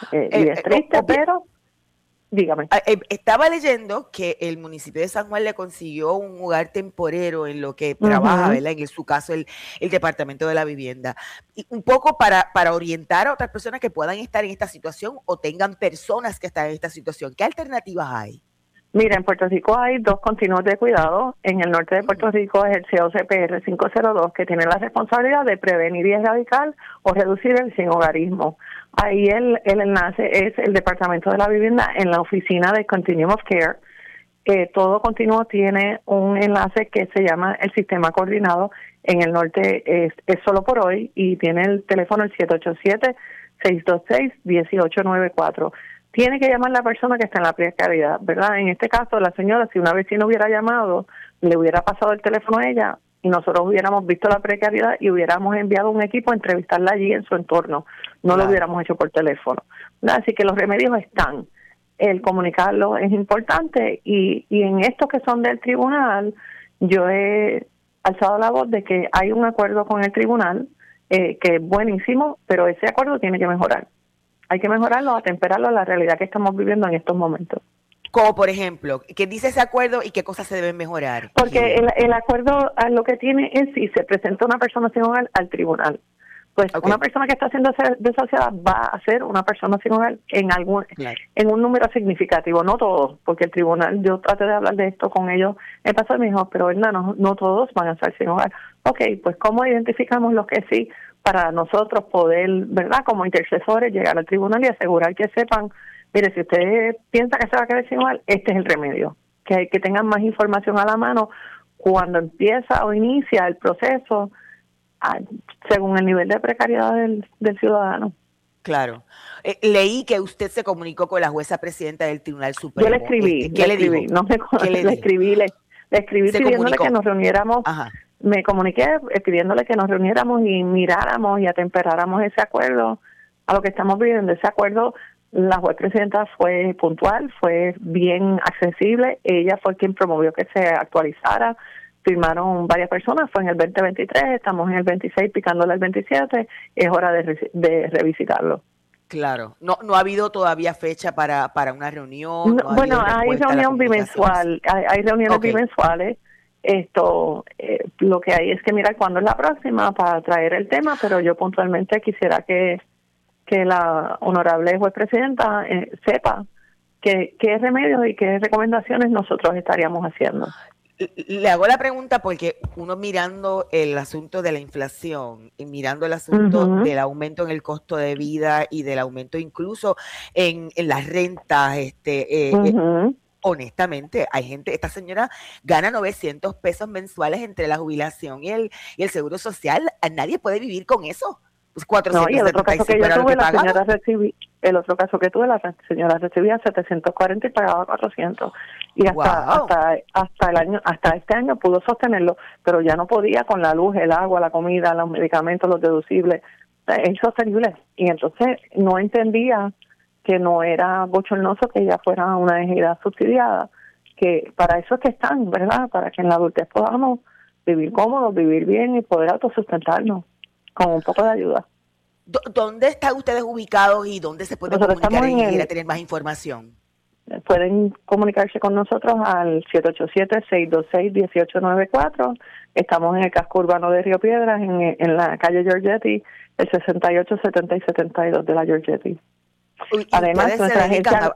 Y es triste, pero dígame. Estaba leyendo que el municipio de San Juan le consiguió un hogar temporero en lo que trabaja, ¿verdad? En su caso, el Departamento de la Vivienda. Y un poco para orientar a otras personas que puedan estar en esta situación o tengan personas que están en esta situación. ¿Qué alternativas hay? Mira, en Puerto Rico hay 2 continuos de cuidado. En el norte de Puerto Rico es el COCPR 502, que tiene la responsabilidad de prevenir y erradicar o reducir el sinhogarismo. Ahí el enlace es el Departamento de la Vivienda en la oficina de Continuum of Care. Todo continuo tiene un enlace que se llama el Sistema Coordinado. En el norte es solo por hoy y tiene el teléfono el 787-626-1894. Tiene que llamar la persona que está en la precariedad, ¿verdad? En este caso, la señora, si una vecina hubiera llamado, le hubiera pasado el teléfono a ella y nosotros hubiéramos visto la precariedad y hubiéramos enviado un equipo a entrevistarla allí en su entorno. No lo hubiéramos hecho por teléfono, ¿verdad? Así que los remedios están. El comunicarlo es importante y en estos que son del tribunal, yo he alzado la voz de que hay un acuerdo con el tribunal que es buenísimo, pero ese acuerdo tiene que mejorar. Hay que mejorarlo, atemperarlo a la realidad que estamos viviendo en estos momentos. Como por ejemplo, ¿qué dice ese acuerdo y qué cosas se deben mejorar? Porque el acuerdo lo que tiene es si se presenta una persona sin hogar al tribunal. Pues una persona que está siendo desociada va a ser una persona sin hogar en un número significativo, no todos, porque el tribunal, yo traté de hablar de esto con ellos en pasado y me dijo, pero verdad, no todos van a estar sin hogar. Pues ¿cómo identificamos los que sí? Para nosotros poder, ¿verdad?, como intercesores, llegar al tribunal y asegurar que sepan, mire, si usted piensa que se va a quedar sin hogar, este es el remedio. Que tengan más información a la mano cuando empieza o inicia el proceso, según el nivel de precariedad del ciudadano. Claro. Leí que usted se comunicó con la jueza presidenta del Tribunal Supremo. Yo le escribí. ¿Qué le dijo? Le escribí pidiéndole que nos reuniéramos. Ajá. Me comuniqué pidiéndole que nos reuniéramos y miráramos y atemperáramos ese acuerdo a lo que estamos viviendo. Ese acuerdo, la juez presidenta fue puntual, fue bien accesible. Ella fue quien promovió que se actualizara. Firmaron varias personas, fue en el 2023, estamos en el 26 picándole el 27, es hora de revisitarlo. Claro, no ha habido todavía fecha para una reunión. Bueno, hay reunión bimensual, hay reuniones bimensuales. Lo que hay es que mirar cuándo es la próxima para traer el tema, pero yo puntualmente quisiera que la honorable juez presidenta sepa qué remedios y qué recomendaciones nosotros estaríamos haciendo. Le hago la pregunta porque uno mirando el asunto de la inflación y mirando el asunto del aumento en el costo de vida y del aumento incluso en las rentas, honestamente, hay gente, esta señora gana 900 pesos mensuales entre la jubilación y el seguro social. Nadie puede vivir con eso. Pues 475, y el otro caso que yo tuve, el otro caso que tuve, la señora recibía 740 y pagaba 400. Y hasta este año pudo sostenerlo, pero ya no podía con la luz, el agua, la comida, los medicamentos, los deducibles. Es insostenible. Y entonces no entendía que no era bochornoso que ella fuera una ejida subsidiada, que para eso es que están, ¿verdad? Para que en la adultez podamos vivir cómodos, vivir bien y poder autosustentarnos con un poco de ayuda. ¿Dónde están ustedes ubicados y dónde se puede comunicar y quiera tener más información? Pueden comunicarse con nosotros al 787-626-1894. Estamos en el casco urbano de Río Piedras, en la calle Giorgetti, el 68, 70 y 72 de la Giorgetti. Además, nuestra agencia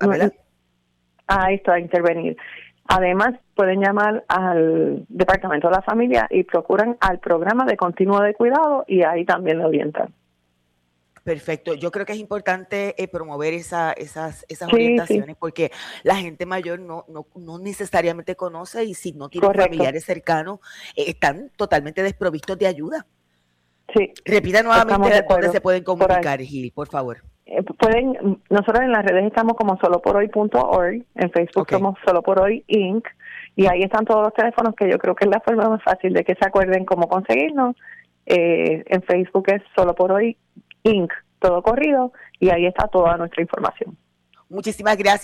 a intervenir. Además, pueden llamar al Departamento de la Familia y procuran al programa de continuo de cuidado y ahí también lo orientan. Perfecto. Yo creo que es importante promover esas orientaciones porque la gente mayor no necesariamente conoce y si no tienen familiares cercanos, están totalmente desprovistos de ayuda. Sí. Repita nuevamente dónde se pueden comunicar, Gil, por favor. Nosotros en las redes estamos como soloporoy.org, en Facebook somos Solo por Hoy Inc., y ahí están todos los teléfonos que yo creo que es la forma más fácil de que se acuerden cómo conseguirnos. En Facebook es Solo por Hoy Inc., todo corrido, y ahí está toda nuestra información. Muchísimas gracias.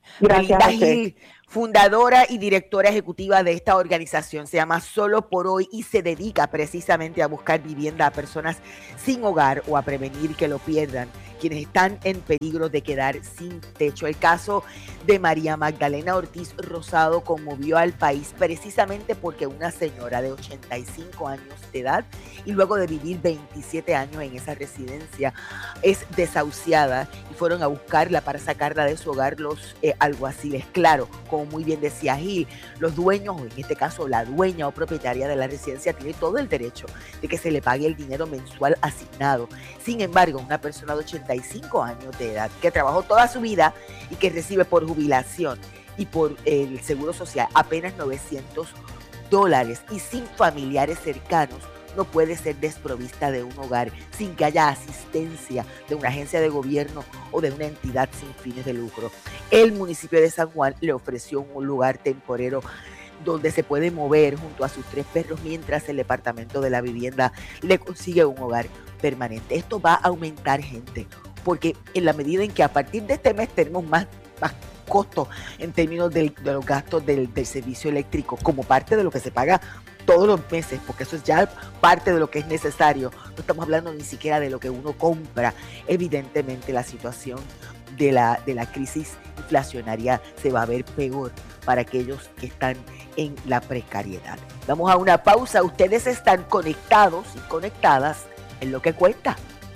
Gracias. Gil, fundadora y directora ejecutiva de esta organización, se llama Solo por Hoy y se dedica precisamente a buscar vivienda a personas sin hogar o a prevenir que lo pierdan, quienes están en peligro de quedar sin techo. El caso de María Magdalena Ortiz Rosado conmovió al país precisamente porque una señora de 85 años de edad y luego de vivir 27 años en esa residencia es desahuciada y fueron a buscarla para sacarla de su hogar los alguaciles. Claro, como muy bien decía Gil, los dueños, o en este caso la dueña o propietaria de la residencia, tiene todo el derecho de que se le pague el dinero mensual asignado. Sin embargo, una persona de 85 años de edad que trabajó toda su vida y que recibe por jubilación y por el seguro social apenas $900 y sin familiares cercanos, no puede ser desprovista de un hogar sin que haya asistencia de una agencia de gobierno o de una entidad sin fines de lucro. El municipio de San Juan le ofreció un lugar temporero donde se puede mover junto a sus 3 perros mientras el Departamento de la Vivienda le consigue un hogar permanente. Esto va a aumentar gente, porque en la medida en que a partir de este mes tenemos más costos en términos de los gastos del servicio eléctrico como parte de lo que se paga todos los meses, porque eso es ya parte de lo que es necesario. No estamos hablando ni siquiera de lo que uno compra. Evidentemente la situación de la crisis inflacionaria se va a ver peor para aquellos que están en la precariedad. Vamos a una pausa. Ustedes están conectados y conectadas en Lo que Cuenta.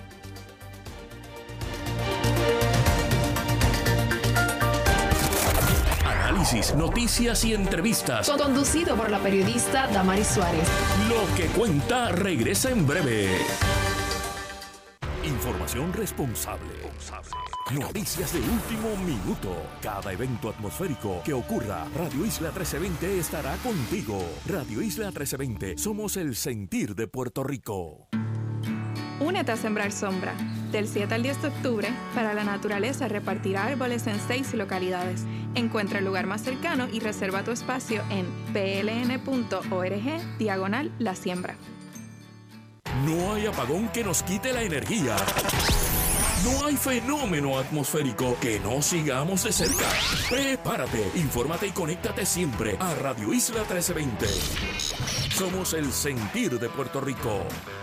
Noticias y entrevistas. Conducido por la periodista Damaris Suárez. Lo que Cuenta regresa en breve. Información responsable. Noticias de último minuto. Cada evento atmosférico que ocurra, Radio Isla 1320 estará contigo. Radio Isla 1320, somos el sentir de Puerto Rico. Únete a Sembrar Sombra. Del 7 al 10 de octubre, Para la Naturaleza repartirá árboles en 6 localidades. Encuentra el lugar más cercano y reserva tu espacio en pln.org/La Siembra. No hay apagón que nos quite la energía. No hay fenómeno atmosférico que no sigamos de cerca. Prepárate, infórmate y conéctate siempre a Radio Isla 1320. Somos el sentir de Puerto Rico.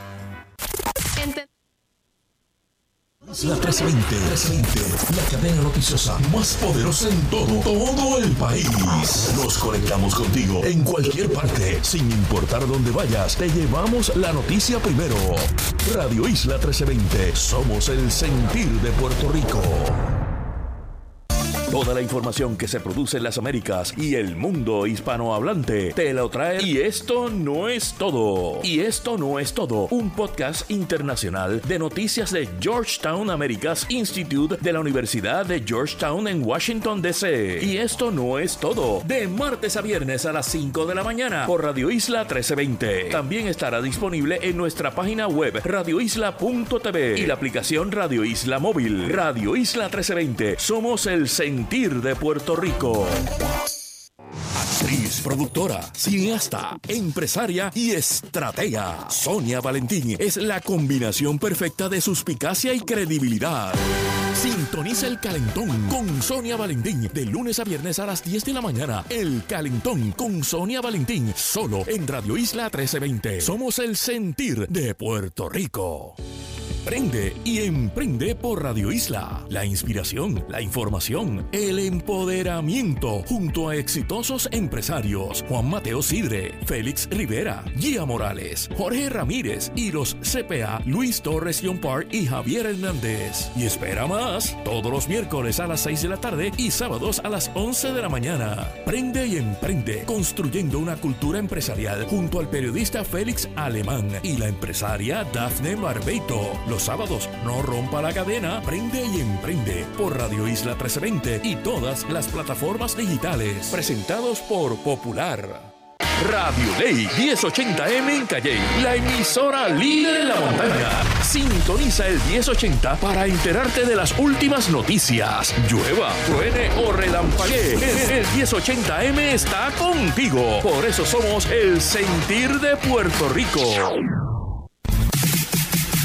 Isla 1320, la cadena noticiosa más poderosa en todo el país. Nos conectamos contigo en cualquier parte, sin importar dónde vayas. Te llevamos la noticia primero. Radio Isla 1320, somos el sentir de Puerto Rico. Toda la información que se produce en las Américas y el mundo hispanohablante te lo trae. Y esto no es todo. Un podcast internacional de noticias de Georgetown Americas Institute de la Universidad de Georgetown en Washington, D.C. Y esto no es todo. De martes a viernes a las 5 de la mañana por Radio Isla 1320. También estará disponible en nuestra página web radioisla.tv y la aplicación Radio Isla Móvil. Radio Isla 1320. Somos el sentir de Puerto Rico. Actriz, productora, cineasta, empresaria y estratega. Sonia Valentín es la combinación perfecta de suspicacia y credibilidad. Sintoniza El Calentón con Sonia Valentín de lunes a viernes a las 10 de la mañana. El Calentón con Sonia Valentín, solo en Radio Isla 1320. Somos el sentir de Puerto Rico. Prende y emprende por Radio Isla. La inspiración, la información, el empoderamiento junto a exitosos empresarios Juan Mateo Sidre, Félix Rivera, Gia Morales, Jorge Ramírez y los CPA Luis Torres Yompar y Javier Hernández. Y espera más, todos los miércoles a las 6 de la tarde y sábados a las 11 de la mañana. Prende y emprende, construyendo una cultura empresarial junto al periodista Félix Alemán y la empresaria Dafne Barbeito. Los sábados, no rompa la cadena, prende y emprende por Radio Isla 1320 y todas las plataformas digitales. Presentados por Popular. Radio Ley 1080M en Calley, la emisora líder en la montaña. Sintoniza el 1080 para enterarte de las últimas noticias. Llueva, truene o relampaguee, el 1080M está contigo. Por eso somos el sentir de Puerto Rico.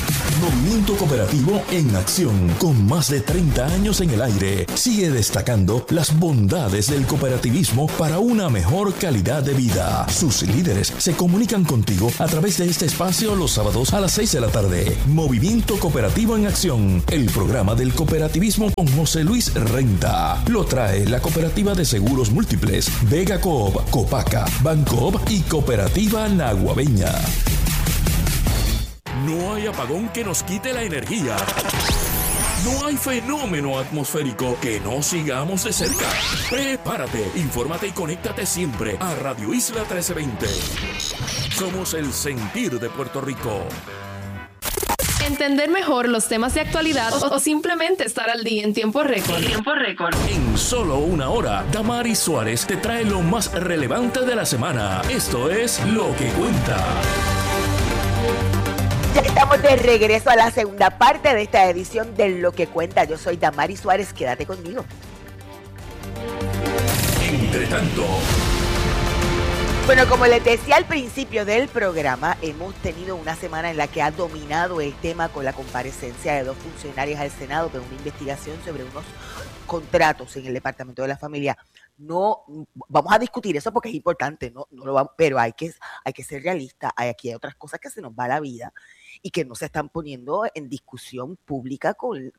Movimiento Cooperativo en Acción, con más de 30 años en el aire, sigue destacando las bondades del cooperativismo para una mejor calidad de vida. Sus líderes se comunican contigo a través de este espacio los sábados a las 6 de la tarde. Movimiento Cooperativo en Acción, el programa del cooperativismo con José Luis Renta. Lo trae la Cooperativa de Seguros Múltiples, Vega Coop, Copaca, Bancoop y Cooperativa Naguabeña. No hay apagón que nos quite la energía. No hay fenómeno atmosférico que no sigamos de cerca. Prepárate, infórmate y conéctate siempre a Radio Isla 1320. Somos el sentir de Puerto Rico. Entender mejor los temas de actualidad o simplemente estar al día en tiempo récord. En solo una hora, Damaris Suárez te trae lo más relevante de la semana. Esto es Lo que Cuenta. Ya estamos de regreso a la segunda parte de esta edición de Lo que Cuenta. Yo soy Damaris Suárez, quédate conmigo. Entre tanto, bueno, como les decía al principio del programa, hemos tenido una semana en la que ha dominado el tema con la comparecencia de 2 funcionarios al Senado de una investigación sobre unos contratos en el Departamento de la Familia. No vamos a discutir eso porque es importante, no lo vamos, pero hay que ser realistas. Aquí hay otras cosas que se nos va la vida y que no se están poniendo en discusión pública con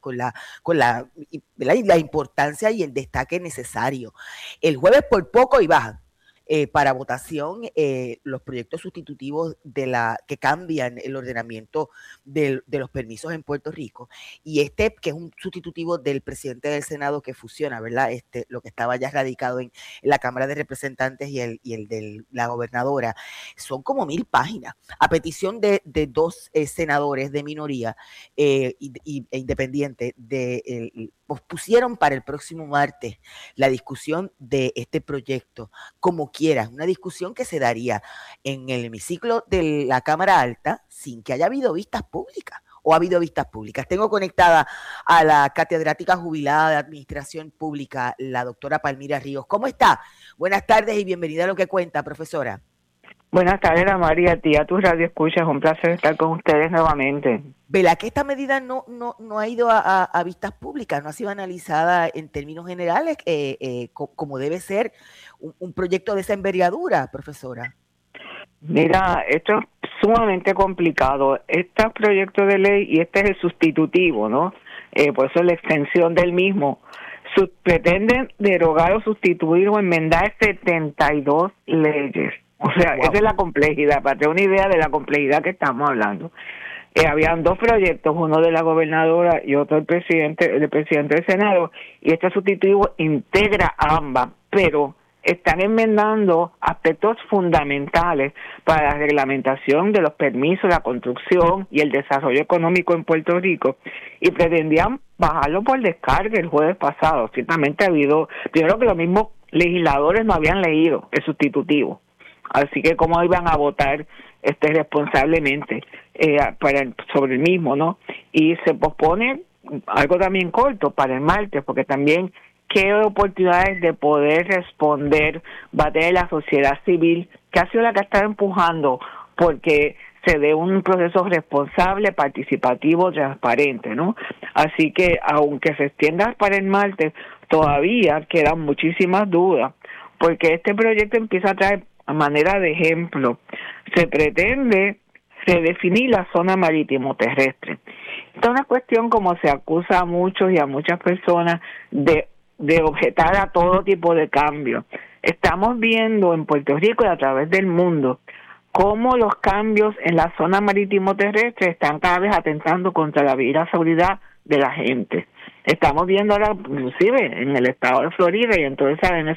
la importancia y el destaque necesario. El jueves por poco y bajan para votación los proyectos sustitutivos que cambian el ordenamiento de los permisos en Puerto Rico, y que es un sustitutivo del presidente del Senado que fusiona, ¿verdad? Lo que estaba ya radicado en la Cámara de Representantes y el de la gobernadora, son como 1000 páginas, a petición de 2 senadores de minoría e independientes pospusieron para el próximo martes la discusión de este proyecto, como quieras, una discusión que se daría en el hemiciclo de la Cámara Alta sin que haya habido vistas públicas, o ha habido vistas públicas. Tengo conectada a la catedrática jubilada de Administración Pública, la doctora Palmira Ríos. ¿Cómo está? Buenas tardes y bienvenida a Lo que Cuenta, profesora. Buenas tardes, Ana María, a ti, a tu radio escuchas, un placer estar con ustedes nuevamente. ¿Verdad que esta medida no ha ido a vistas públicas, no ha sido analizada en términos generales como debe ser un proyecto de esa envergadura, profesora? Mira, esto es sumamente complicado. Este proyecto de ley, y este es el sustitutivo, ¿no? Por eso la extensión del mismo, pretenden derogar o sustituir o enmendar 72 leyes. O sea, wow. Esa es la complejidad, para tener una idea de la complejidad que estamos hablando. Habían 2 proyectos, uno de la gobernadora y otro del presidente del Senado, y este sustitutivo integra ambas, pero están enmendando aspectos fundamentales para la reglamentación de los permisos, la construcción y el desarrollo económico en Puerto Rico, y pretendían bajarlo por descarga el jueves pasado. Ciertamente ha habido, primero que los mismos legisladores no habían leído el sustitutivo, así que cómo iban a votar responsablemente sobre el mismo, ¿no? Y se pospone algo también corto para el martes, porque también qué oportunidades de poder responder va a tener la sociedad civil, que ha sido la que ha estado empujando porque se dé un proceso responsable, participativo, transparente, ¿no? Así que aunque se extienda para el martes, todavía quedan muchísimas dudas, porque este proyecto empieza a traer, a manera de ejemplo, se pretende redefinir la zona marítimo terrestre. Esta es una cuestión, como se acusa a muchos y a muchas personas de objetar a todo tipo de cambios. Estamos viendo en Puerto Rico y a través del mundo cómo los cambios en la zona marítimo terrestre están cada vez atentando contra la vida y la seguridad de la gente. Estamos viendo ahora, inclusive en el estado de Florida y entonces en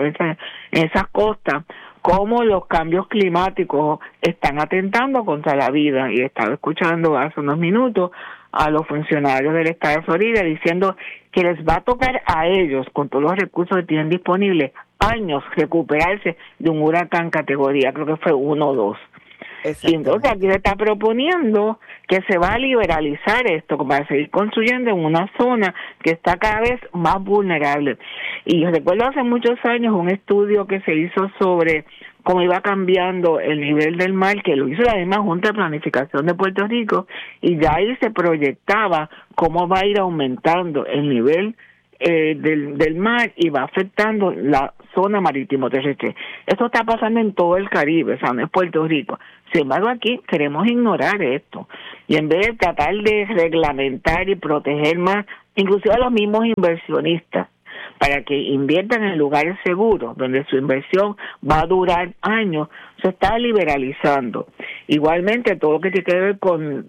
esas costas, cómo los cambios climáticos están atentando contra la vida. Y estaba escuchando hace unos minutos a los funcionarios del estado de Florida diciendo que les va a tocar a ellos, con todos los recursos que tienen disponibles, años recuperarse de un huracán categoría, creo que fue 1 o 2. Y entonces aquí se está proponiendo que se va a liberalizar esto para seguir construyendo en una zona que está cada vez más vulnerable. Y yo recuerdo hace muchos años un estudio que se hizo sobre cómo iba cambiando el nivel del mar, que lo hizo la misma Junta de Planificación de Puerto Rico, y ya ahí se proyectaba cómo va a ir aumentando el nivel del mar y va afectando la zona marítimo terrestre. Esto está pasando en todo el Caribe, o sea, no es Puerto Rico. Sin embargo, aquí queremos ignorar esto y en vez de tratar de reglamentar y proteger más, inclusive a los mismos inversionistas, para que inviertan en lugares seguros, donde su inversión va a durar años, se está liberalizando. Igualmente, todo lo que tiene que ver con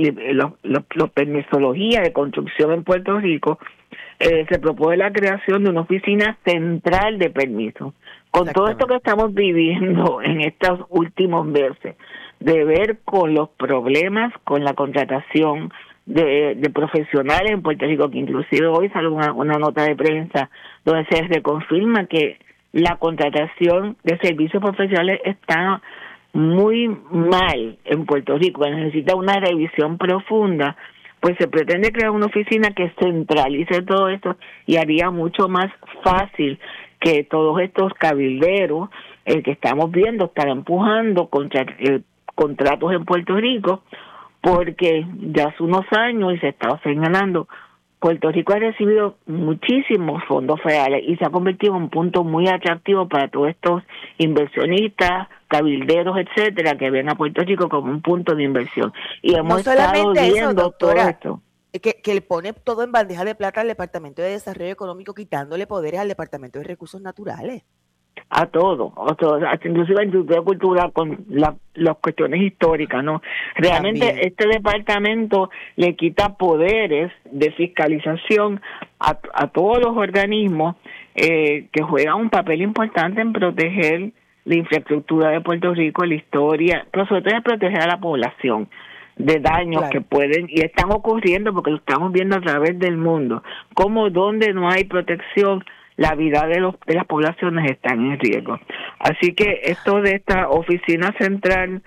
los permisología de construcción en Puerto Rico, se propone la creación de una oficina central de permisos. Con todo esto que estamos viviendo en estos últimos meses, de ver con los problemas con la contratación de profesionales en Puerto Rico, que inclusive hoy sale una nota de prensa donde se reconfirma que la contratación de servicios profesionales está muy mal en Puerto Rico, necesita una revisión profunda. Pues se pretende crear una oficina que centralice todo esto y haría mucho más fácil que todos estos cabilderos que estamos viendo están empujando contratos en Puerto Rico, porque ya hace unos años, y se estaba señalando, Puerto Rico ha recibido muchísimos fondos federales y se ha convertido en un punto muy atractivo para todos estos inversionistas, cabilderos, etcétera, que ven a Puerto Rico como un punto de inversión. Y hemos estado viendo doctora, todo esto. Que le pone todo en bandeja de plata al Departamento de Desarrollo Económico, quitándole poderes al Departamento de Recursos Naturales. A todo, inclusive al Instituto de Cultura con las cuestiones históricas, ¿no? Realmente también este departamento le quita poderes de fiscalización a todos los organismos que juegan un papel importante en proteger la infraestructura de Puerto Rico, la historia, pero sobre todo es proteger a la población de daños que pueden y están ocurriendo porque lo estamos viendo a través del mundo, como donde no hay protección, la vida de las poblaciones está en riesgo. Así que esto de esta oficina central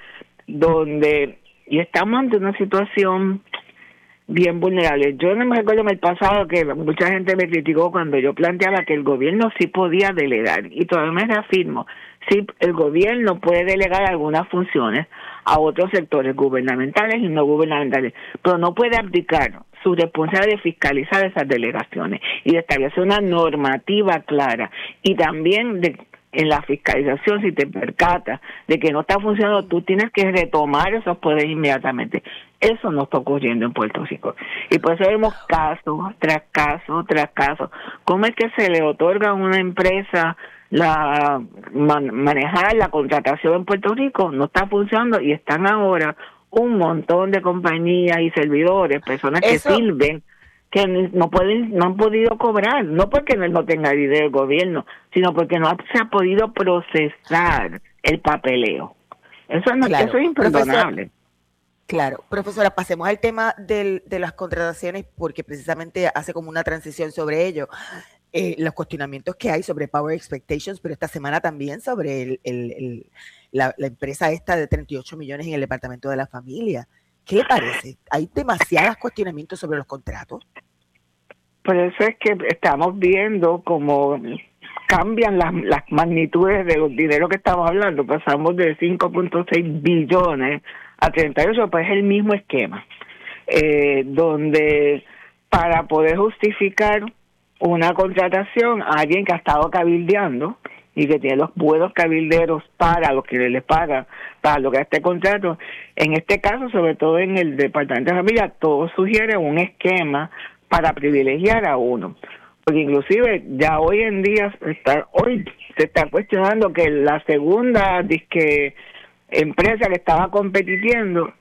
y estamos ante una situación bien vulnerable. Yo no me recuerdo en el pasado que mucha gente me criticó cuando yo planteaba que el gobierno sí podía delegar, y todavía me reafirmo, sí, el gobierno puede delegar algunas funciones a otros sectores gubernamentales y no gubernamentales, pero no puede abdicar su responsabilidad de fiscalizar esas delegaciones y de establecer una normativa clara, y también en la fiscalización, si te percatas de que no está funcionando, tú tienes que retomar esos poderes inmediatamente. Eso no está ocurriendo en Puerto Rico. Y por eso vemos caso tras caso tras caso. ¿Cómo es que se le otorga a una empresa manejar la contratación en Puerto Rico? No está funcionando y están ahora un montón de compañías y servidores, personas que sirven, que no han podido cobrar, no porque no tenga dinero el gobierno, sino porque no se ha podido procesar el papeleo. Eso es imperdonable. Claro, profesora, pasemos al tema de las contrataciones, porque precisamente hace como una transición sobre ello. Los cuestionamientos que hay sobre Power Expectations, pero esta semana también sobre la empresa esta de 38 millones en el Departamento de la Familia. ¿Qué le parece? ¿Hay demasiados cuestionamientos sobre los contratos? Por eso es que estamos viendo cómo cambian las magnitudes de los dineros que estamos hablando. Pasamos de 5.6 billones a 38, pues es el mismo esquema, donde para poder justificar una contratación a alguien que ha estado cabildeando y que tiene los buenos cabilderos para lo que les paga para lograr este contrato, en este caso, sobre todo en el Departamento de Familia, todo sugiere un esquema para privilegiar a uno, porque inclusive ya hoy en día se está cuestionando que la segunda empresa que estaba compitiendo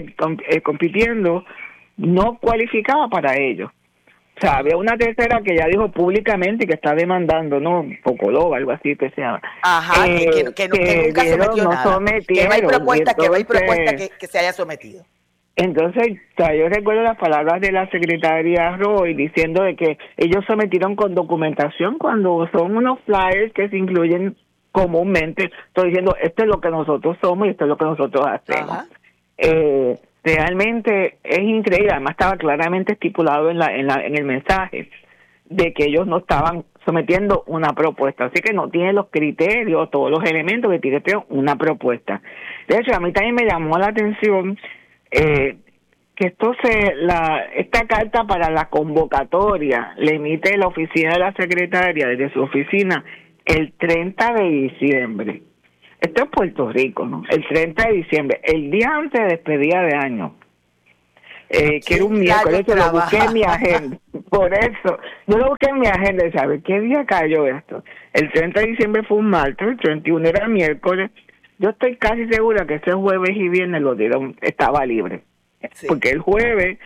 no cualificaba para ello. O sea, había una tercera que ya dijo públicamente que está demandando, ¿no? Pocoloba, algo así que se llama. Ajá, que nunca sometió nada. Que no hay propuesta, que se haya sometido. Entonces, o sea, yo recuerdo las palabras de la secretaria Roy diciendo de que ellos sometieron con documentación cuando son unos flyers que se incluyen comúnmente. Estoy diciendo, esto es lo que nosotros somos y esto es lo que nosotros hacemos. Realmente es increíble. Además estaba claramente estipulado en el mensaje de que ellos no estaban sometiendo una propuesta, así que no tiene los criterios, todos los elementos que tiene que tener una propuesta. De hecho, a mí también me llamó la atención que esta carta para la convocatoria le emite la oficina de la secretaria desde su oficina el 30 de diciembre. Esto es Puerto Rico, ¿no? El 30 de diciembre, el día antes de despedida de año. Que era un miércoles, yo lo busqué en mi agenda. Por eso, yo lo busqué en mi agenda, ¿sabes? ¿Qué día cayó esto? El 30 de diciembre fue un martes, el 31 era miércoles. Yo estoy casi segura que ese jueves y viernes lo dieron, estaba libre. Sí. Porque el jueves,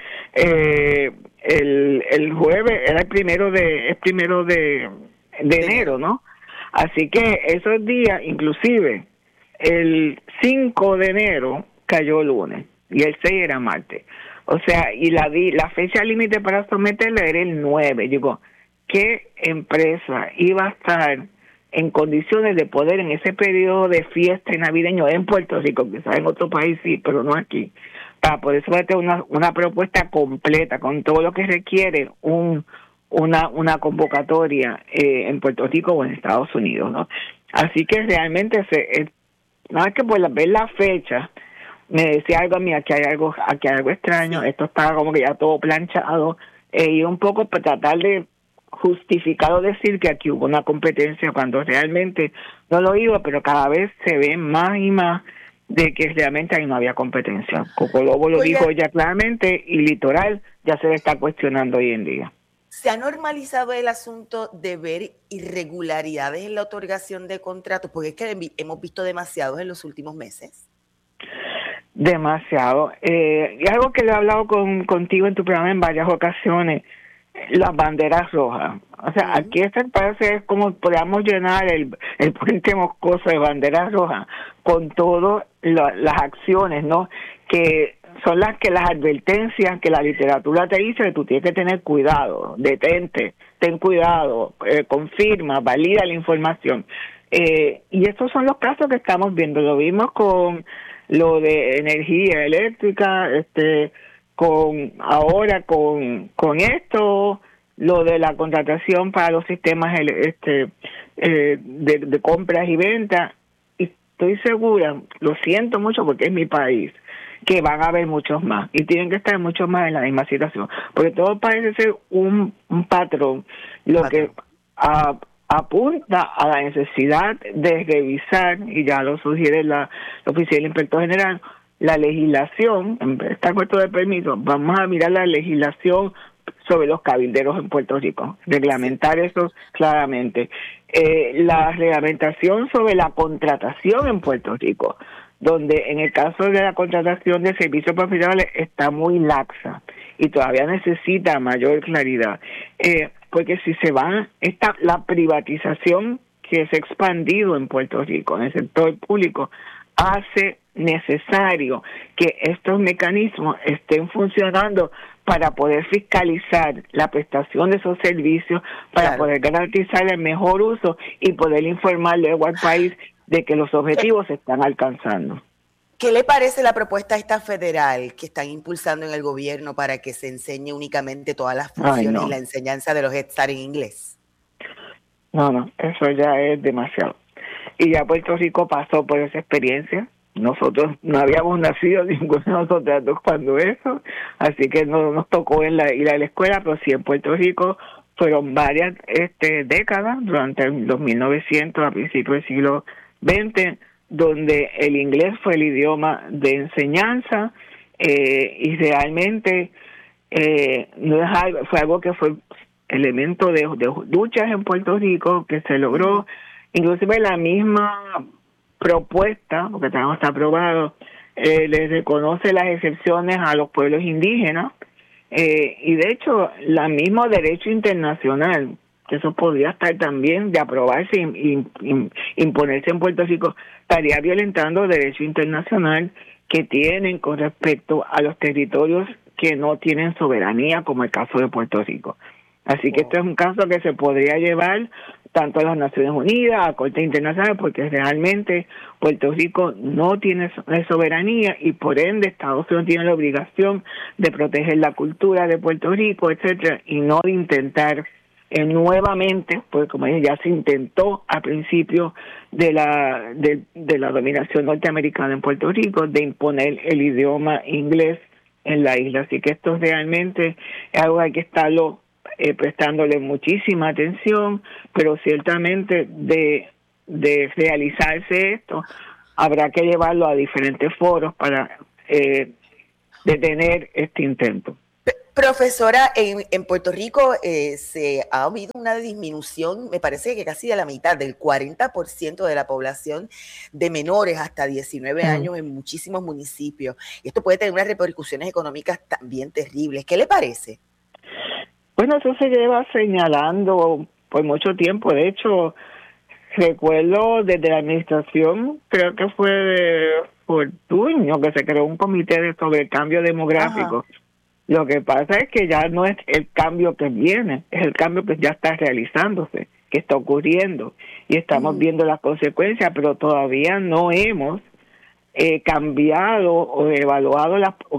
el jueves era el primero de enero, ¿no? Así que esos días, inclusive, el 5 de enero cayó lunes y el 6 era martes. O sea, y la fecha límite para someterla era el 9. Digo, ¿qué empresa iba a estar en condiciones de poder en ese periodo de fiesta navideño en Puerto Rico, quizás en otro país sí, pero no aquí, para poder someter una propuesta completa con todo lo que requiere una convocatoria en Puerto Rico o en Estados Unidos, ¿no? Así que realmente nada más que por ver la fecha me decía algo a mí, aquí hay algo extraño, esto estaba como que ya todo planchado, y un poco para tratar de justificar o decir que aquí hubo una competencia cuando realmente no lo iba, pero cada vez se ve más y más de que realmente ahí no había competencia. Coco Lobo lo dijo ya claramente y Litoral ya se le está cuestionando hoy en día. ¿Se ha normalizado el asunto de ver irregularidades en la otorgación de contratos? Porque es que hemos visto demasiados en los últimos meses. Demasiado. Y algo que le he hablado contigo en tu programa en varias ocasiones, las banderas rojas. O sea, aquí parece como podamos llenar el puente Moscoso de banderas rojas con todas las acciones, ¿no? Que son las advertencias que la literatura te dice que tú tienes que tener cuidado, detente, ten cuidado, confirma, valida la información. Y estos son los casos que estamos viendo. Lo vimos con lo de energía eléctrica, ahora con esto, lo de la contratación para los sistemas de compras y ventas. Y estoy segura, lo siento mucho porque es mi país, que van a haber muchos más y tienen que estar muchos más en la misma situación, porque todo parece ser un patrón, que apunta a la necesidad de revisar, y ya lo sugiere la oficina del inspector general, la legislación. En vez de estar puesto de permiso, vamos a mirar la legislación sobre los cabilderos en Puerto Rico, reglamentar eso claramente. La reglamentación sobre la contratación en Puerto Rico, donde en el caso de la contratación de servicios profesionales está muy laxa y todavía necesita mayor claridad. Porque si se va la privatización que se ha expandido en Puerto Rico, en el sector público, hace necesario que estos mecanismos estén funcionando para poder fiscalizar la prestación de esos servicios, para poder garantizar el mejor uso y poder informarle al país de que los objetivos se están alcanzando. ¿Qué le parece la propuesta esta federal que están impulsando en el gobierno para que se enseñe únicamente todas las funciones y la enseñanza de los Head Start en inglés? No, eso ya es demasiado. Y ya Puerto Rico pasó por esa experiencia. Nosotros no habíamos nacido ninguno de nosotros cuando eso, así que no nos tocó ir a la escuela, pero sí en Puerto Rico fueron varias décadas, durante los 1900, a principios del siglo XX, donde el inglés fue el idioma de enseñanza, y realmente fue algo que fue elemento de luchas en Puerto Rico, que se logró. Inclusive la misma propuesta, porque también está aprobado, les reconoce las excepciones a los pueblos indígenas, y de hecho el mismo derecho internacional, que eso podría estar también de aprobarse y imponerse en Puerto Rico, estaría violentando el derecho internacional que tienen con respecto a los territorios que no tienen soberanía, como el caso de Puerto Rico. Así que esto es un caso que se podría llevar tanto a las Naciones Unidas, a Corte Internacional, porque realmente Puerto Rico no tiene soberanía y por ende Estados Unidos tiene la obligación de proteger la cultura de Puerto Rico, etcétera, y no de intentar nuevamente, pues como ya se intentó a principio de la dominación norteamericana en Puerto Rico, de imponer el idioma inglés en la isla. Así que esto realmente es algo que hay que estarlo prestándole muchísima atención, pero ciertamente de realizarse esto, habrá que llevarlo a diferentes foros para detener este intento. Profesora, en Puerto Rico se ha habido una disminución, me parece que casi de la mitad, del 40% de la población de menores hasta 19 años en muchísimos municipios. Y esto puede tener unas repercusiones económicas también terribles. ¿Qué le parece? Bueno, eso se lleva señalando por mucho tiempo. De hecho, recuerdo desde la administración, creo que fue de Fortuño, que se creó un comité sobre el cambio demográfico. Ajá. Lo que pasa es que ya no es el cambio que viene, es el cambio que ya está realizándose, que está ocurriendo, y estamos viendo las consecuencias, pero todavía no hemos cambiado o evaluado,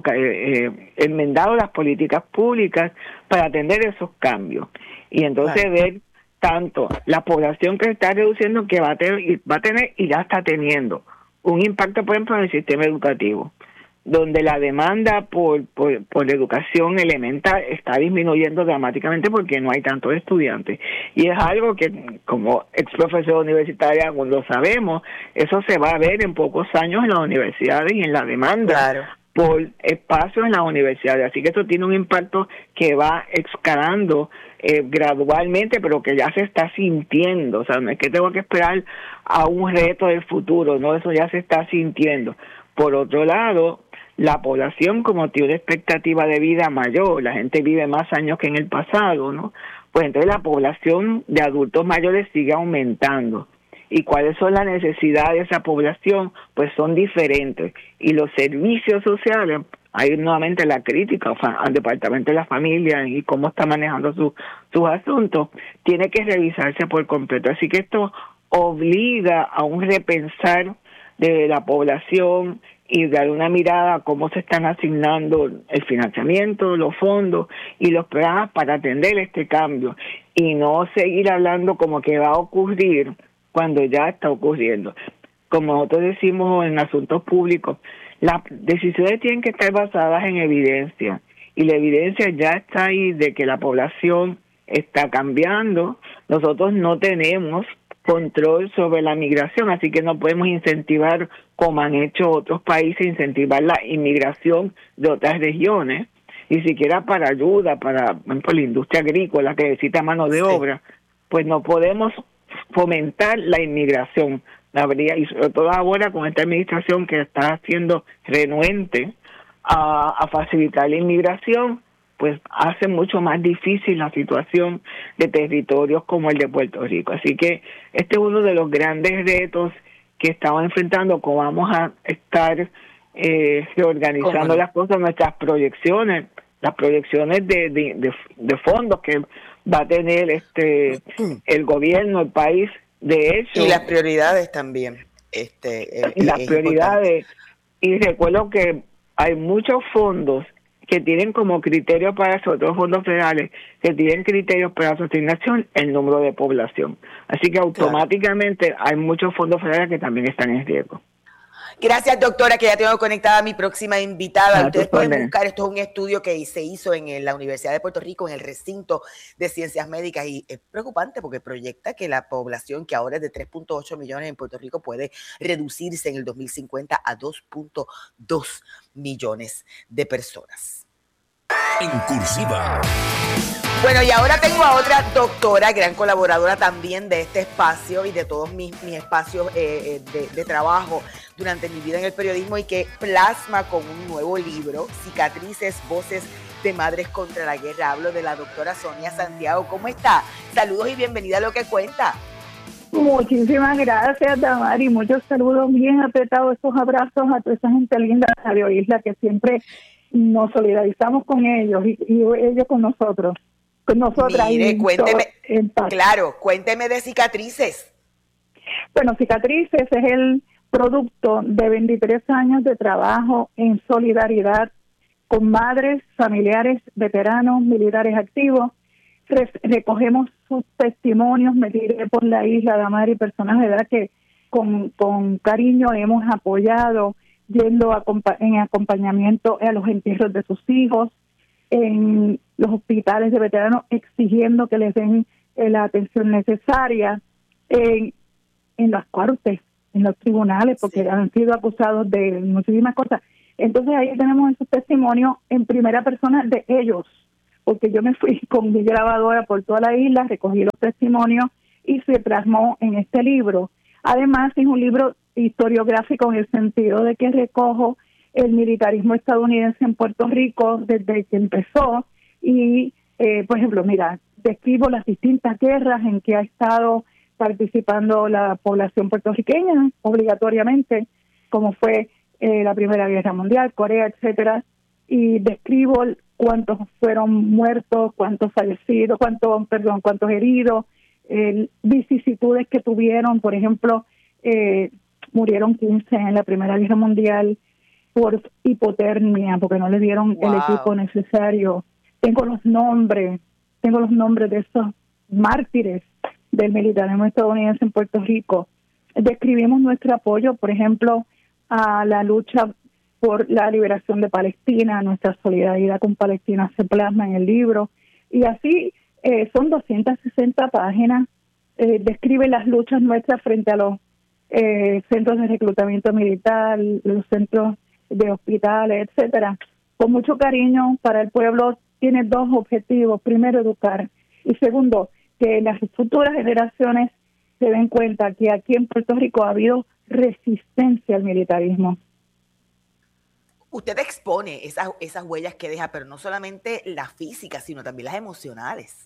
enmendado las políticas públicas para atender esos cambios. Y entonces ver tanto la población que se está reduciendo, que va a tener y ya está teniendo un impacto, por ejemplo, en el sistema educativo, donde la demanda por educación elemental está disminuyendo dramáticamente porque no hay tantos estudiantes. Y es algo que, como ex profesor universitaria, lo sabemos, eso se va a ver en pocos años en las universidades y en la demanda por espacios en las universidades. Así que eso tiene un impacto que va escalando gradualmente, pero que ya se está sintiendo. O sea, no es que tengo que esperar a un reto del futuro, no, eso ya se está sintiendo. Por otro lado, la población, como tiene una expectativa de vida mayor, la gente vive más años que en el pasado, ¿no? Pues entonces la población de adultos mayores sigue aumentando. ¿Y cuáles son las necesidades de esa población? Pues son diferentes. Y los servicios sociales, hay nuevamente la crítica al Departamento de la Familia y cómo está manejando sus asuntos, tiene que revisarse por completo. Así que esto obliga a un repensar de la población y dar una mirada a cómo se están asignando el financiamiento, los fondos y los programas para atender este cambio, y no seguir hablando como que va a ocurrir cuando ya está ocurriendo. Como nosotros decimos en asuntos públicos, las decisiones tienen que estar basadas en evidencia, y la evidencia ya está ahí de que la población está cambiando. Nosotros no tenemos control sobre la migración, así que no podemos incentivar, como han hecho otros países, incentivar la inmigración de otras regiones, ni siquiera para ayuda, para, por ejemplo, la industria agrícola que necesita mano de obra, pues no podemos fomentar la inmigración. Y sobre todo ahora con esta administración que está siendo renuente a facilitar la inmigración, pues hace mucho más difícil la situación de territorios como el de Puerto Rico. Así que este es uno de los grandes retos que estamos enfrentando, cómo vamos a estar reorganizando las cosas, nuestras proyecciones, las proyecciones de fondos que va a tener el gobierno, el país, de hecho. Y las prioridades también. Y las prioridades. Y recuerdo que hay muchos fondos que tienen como criterio para eso, otros fondos federales que tienen criterios para su asignación el número de población. Así que automáticamente hay muchos fondos federales que también están en riesgo. Gracias, doctora, que ya tengo conectada a mi próxima invitada. Ustedes pueden buscar, esto es un estudio que se hizo en la Universidad de Puerto Rico, en el recinto de Ciencias Médicas, y es preocupante porque proyecta que la población, que ahora es de 3.8 millones en Puerto Rico, puede reducirse en el 2050 a 2.2 millones de personas. En cursiva. Bueno, y ahora tengo a otra doctora, gran colaboradora también de este espacio y de todos mis espacios de trabajo durante mi vida en el periodismo, y que plasma con un nuevo libro, Cicatrices, Voces de Madres contra la Guerra. Hablo de la doctora Sonia Santiago. ¿Cómo está? Saludos y bienvenida a Lo que Cuenta. Muchísimas gracias, Damari. Muchos saludos bien apretados, estos abrazos a toda esa gente linda de Radio Isla, que siempre nos solidarizamos con ellos y ellos con nosotros. Con nosotras. Mire, cuénteme de Cicatrices. Bueno, Cicatrices es el producto de 23 años de trabajo en solidaridad con madres, familiares, veteranos, militares activos. recogemos sus testimonios. Me tiré por la isla, Damari, personas de edad que con cariño hemos apoyado, yendo en acompañamiento a los entierros de sus hijos, en los hospitales de veteranos, exigiendo que les den la atención necesaria, en las cortes, en los tribunales, porque han sido acusados de muchísimas cosas. Entonces ahí tenemos esos testimonios en primera persona de ellos, porque yo me fui con mi grabadora por toda la isla, recogí los testimonios y se plasmó en este libro. Además, es un libro historiográfico en el sentido de que recojo el militarismo estadounidense en Puerto Rico desde que empezó y, por ejemplo, mira, describo las distintas guerras en que ha estado participando la población puertorriqueña obligatoriamente, como fue la Primera Guerra Mundial, Corea, etcétera, y describo cuántos fueron muertos, cuántos fallecidos, cuántos heridos, vicisitudes que tuvieron. Por ejemplo, murieron 15 en la Primera Guerra Mundial por hipotermia, porque no le dieron el equipo necesario. Tengo los nombres de esos mártires del militarismo estadounidense en Puerto Rico. Describimos nuestro apoyo, por ejemplo, a la lucha por la liberación de Palestina. Nuestra solidaridad con Palestina se plasma en el libro, y así son 260 páginas. Describe las luchas nuestras frente a los centros de reclutamiento militar, los centros de hospitales, etcétera, con mucho cariño para el pueblo. Tiene dos objetivos: primero, educar, y segundo, que las futuras generaciones se den cuenta que aquí en Puerto Rico ha habido resistencia al militarismo. Usted expone esas huellas que deja, pero no solamente las físicas, sino también las emocionales.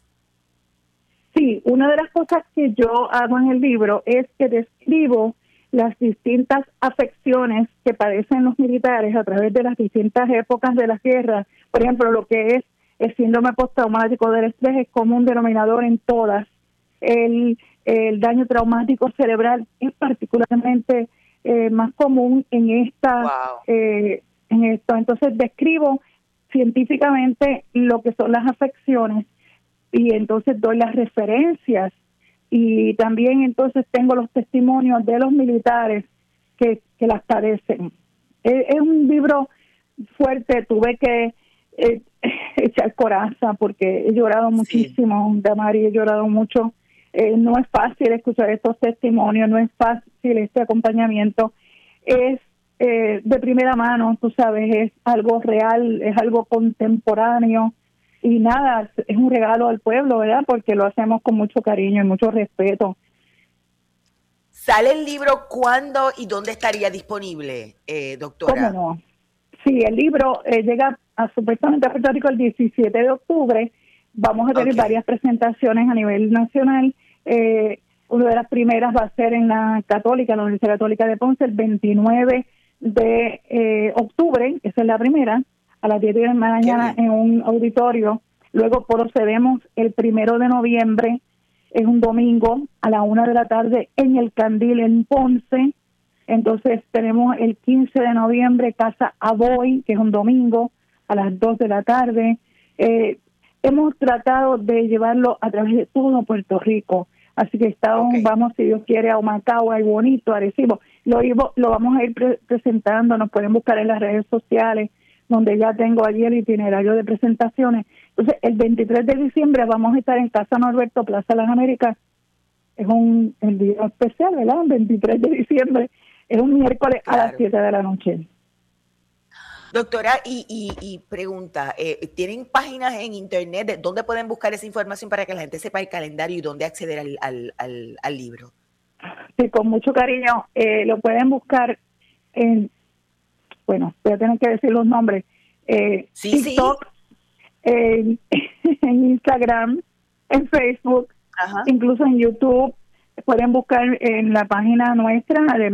Sí, una de las cosas que yo hago en el libro es que describo las distintas afecciones que padecen los militares a través de las distintas épocas de las guerras. Por ejemplo, lo que es el síndrome postraumático del estrés es común denominador en todas. El daño traumático cerebral es particularmente más común en esta. En esto. Entonces describo científicamente lo que son las afecciones, y entonces doy las referencias, y también entonces tengo los testimonios de los militares que las padecen. Es un libro fuerte. Tuve que echar coraza porque he llorado muchísimo, Damari, he llorado mucho. No es fácil escuchar estos testimonios, no es fácil este acompañamiento. Es de primera mano, tú sabes, es algo real, es algo contemporáneo, y nada, es un regalo al pueblo, ¿verdad? Porque lo hacemos con mucho cariño y mucho respeto. ¿Sale el libro cuándo y dónde estaría disponible, doctora? ¿Cómo no? Sí, el libro llega supuestamente a Puerto Rico el 17 de octubre. Vamos a tener varias presentaciones a nivel nacional. Una de las primeras va a ser en la Universidad Católica de Ponce, el 29 de octubre, esa es la primera, a las 10 de la mañana en un auditorio. Luego procedemos el 1 de noviembre, es un domingo, a la 1 de la tarde en el Candil en Ponce. Entonces tenemos el 15 de noviembre Casa Aboy, que es un domingo, a las 2 de la tarde. Hemos tratado de llevarlo a través de todo Puerto Rico. Así que vamos, si Dios quiere, a Humacao, a Bonito, a Arecibo. Lo vamos a ir presentando. Nos pueden buscar en las redes sociales, donde ya tengo allí el itinerario de presentaciones. Entonces, el 23 de diciembre vamos a estar en Casa Norberto, Plaza Las Américas. Es el día especial, ¿verdad? El 23 de diciembre. Es un miércoles a las 7 de la noche. Doctora, y pregunta, ¿tienen páginas en internet donde pueden buscar esa información para que la gente sepa el calendario y dónde acceder al libro? Sí, con mucho cariño. Lo pueden buscar en, voy a tener que decir los nombres, TikTok, en Instagram, en Facebook, incluso en YouTube. Pueden buscar en la página nuestra de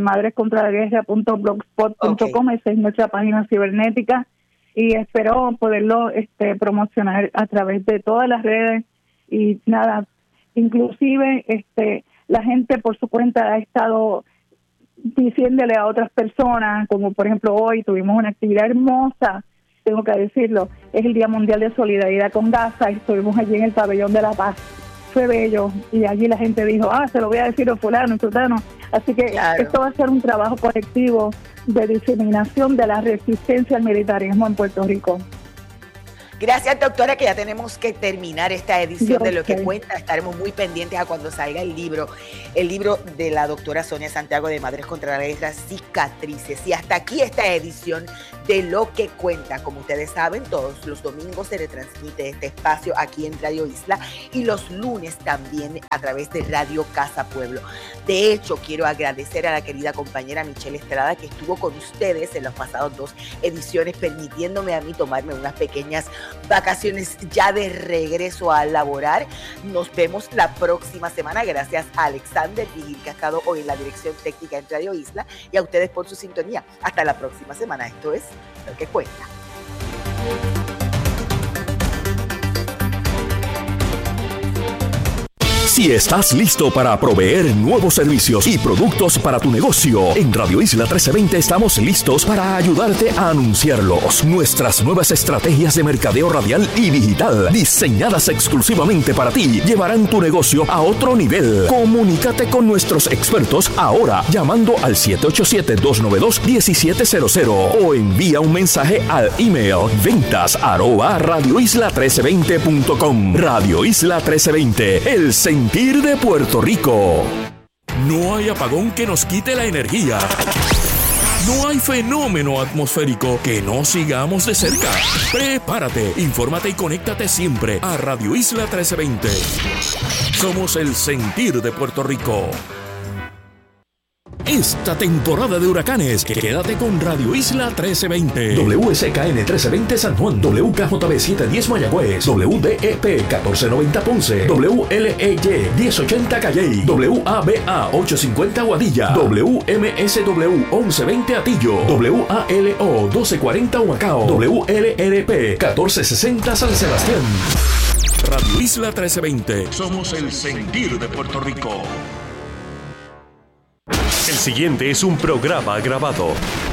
madrescontralaguerra.blogspot.com. Esa es nuestra página cibernética, y espero poderlo promocionar a través de todas las redes. Y nada, inclusive la gente por su cuenta ha estado diciéndole a otras personas, como por ejemplo hoy tuvimos una actividad hermosa tengo que decirlo, es el Día Mundial de Solidaridad con Gaza, y estuvimos allí en el Pabellón de la Paz. Fue bello, y allí la gente dijo, se lo voy a decir a fulano, sultano. Así que esto va a ser un trabajo colectivo de diseminación de la resistencia al militarismo en Puerto Rico. Gracias, doctora, que ya tenemos que terminar esta edición de Lo que Cuenta. Estaremos muy pendientes a cuando salga el libro de la doctora Sonia Santiago de Madres contra la Guerra, Cicatrices. Y hasta aquí esta edición de Lo que Cuenta. Como ustedes saben, todos los domingos se retransmite este espacio aquí en Radio Isla y los lunes también a través de Radio Casa Pueblo. De hecho, quiero agradecer a la querida compañera Michelle Estrada, que estuvo con ustedes en las pasadas 2 ediciones, permitiéndome a mí tomarme unas pequeñas vacaciones ya de regreso a laborar. Nos vemos la próxima semana. Gracias a Alexander Vigil, que ha estado hoy en la dirección técnica en Radio Isla, y a ustedes por su sintonía. Hasta la próxima semana. Esto es Lo que Cuenta. Si estás listo para proveer nuevos servicios y productos para tu negocio, en Radio Isla 1320 estamos listos para ayudarte a anunciarlos. Nuestras nuevas estrategias de mercadeo radial y digital, diseñadas exclusivamente para ti, llevarán tu negocio a otro nivel. Comunícate con nuestros expertos ahora llamando al 787-292-1700 o envía un mensaje al email ventas@radioisla1320.com. Radio Isla 1320, el sentir de Puerto Rico. No hay apagón que nos quite la energía. No hay fenómeno atmosférico que no sigamos de cerca. Prepárate, infórmate y conéctate siempre a Radio Isla 1320. Somos el sentir de Puerto Rico. Esta temporada de huracanes, quédate con Radio Isla 1320. WSKN 1320 San Juan, WKJB 710 Mayagüez, WDEP 1490 Ponce, WLEY 1080 Calley, WABA 850 Guadilla, WMSW 1120 Atillo, WALO 1240 Humacao, WLRP 1460 San Sebastián. Radio Isla 1320. Somos el sentir de Puerto Rico. El siguiente es un programa grabado.